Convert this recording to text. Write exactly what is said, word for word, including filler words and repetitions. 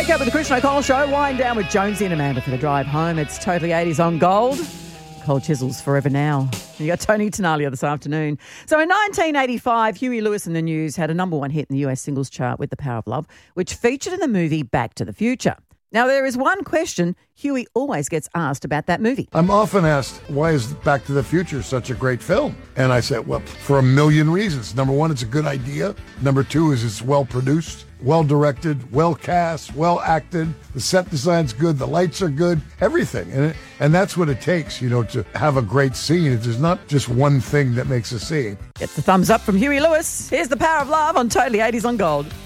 Wake up with the Christian O'Connell Show. Wind down with Jonesy and Amanda for the drive home. It's Totally eighties on Gold. Cold Chisels forever now. You got Tony Tenalia this afternoon. So in nineteen eighty-five, Huey Lewis and the News had a number one hit in the U S singles chart with The Power of Love, which featured in the movie Back to the Future. Now, there is one question Huey always gets asked about that movie. I'm often asked, why is Back to the Future such a great film? And I said, well, for a million reasons. Number one, it's a good idea. Number two is it's well produced, well directed, well cast, well acted. The set design's good. The lights are good. Everything. And it, and that's what it takes, you know, to have a great scene. There's not just one thing that makes a scene. Gets the thumbs up from Huey Lewis. Here's The Power of Love on Totally eighties on Gold.